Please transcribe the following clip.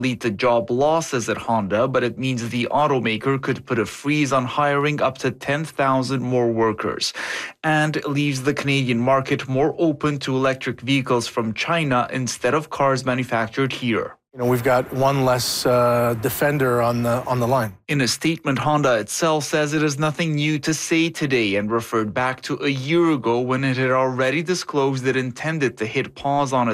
lead to job losses at Honda, but it means the automaker could put a freeze on hiring up to 10,000 more workers, and leaves the Canadian market more open to electric vehicles from China instead of cars manufactured here. We've got one less defender on the line. In a statement, Honda itself says it has nothing new to say today and referred back to a year ago when it had already disclosed it intended to hit pause on